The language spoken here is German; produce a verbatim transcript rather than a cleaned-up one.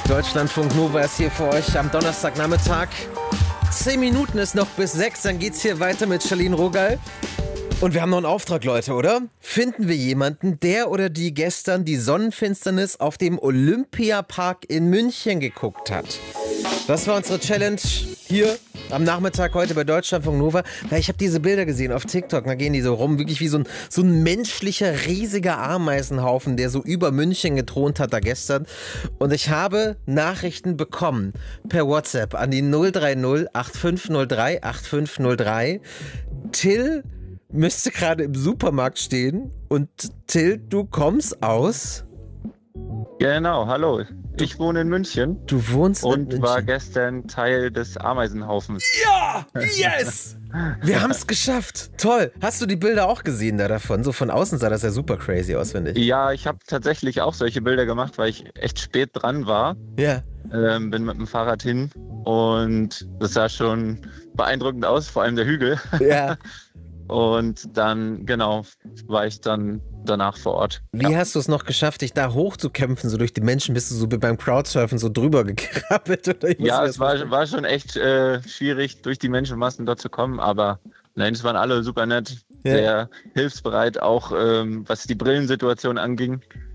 Deutschlandfunk Nova ist hier für euch am Donnerstagnachmittag. Zehn Minuten ist noch bis sechs, dann geht's hier weiter mit Charlene Rogal. Und wir haben noch einen Auftrag, Leute, oder? Finden wir jemanden, der oder die gestern die Sonnenfinsternis auf dem Olympiapark in München geguckt hat? Das war unsere Challenge hier am Nachmittag heute bei Deutschlandfunk Nova. Weil ich habe diese Bilder gesehen auf TikTok, da gehen die so rum, wirklich wie so ein, so ein menschlicher, riesiger Ameisenhaufen, der so über München gethront hat da gestern. Und ich habe Nachrichten bekommen per WhatsApp an die null drei null acht fünf null drei acht fünf null drei. Till müsste gerade im Supermarkt stehen und Till, du kommst aus? Genau, hallo. Ich wohne in München. Du wohnst in und München. war gestern Teil des Ameisenhaufens. Ja, yes! Wir haben es geschafft. Toll. Hast du die Bilder auch gesehen da davon? So von außen sah das ja super crazy aus, finde ich. Ja, ich habe tatsächlich auch solche Bilder gemacht, weil ich echt spät dran war. Ja. Ähm, bin mit dem Fahrrad hin und das sah schon beeindruckend aus, vor allem der Hügel. Ja. Und dann, genau, war ich dann danach vor Ort. Wie ja. hast du es noch geschafft, dich da hochzukämpfen, so durch die Menschen? Bist du so beim Crowdsurfen so drüber gekrabbelt? Oder ich muss Ja, mir es das war, vorstellen. war schon echt äh, schwierig, durch die Menschenmassen dort zu kommen, aber nein, es waren alle super nett, Ja. sehr hilfsbereit, auch ähm, was die Brillensituation anging.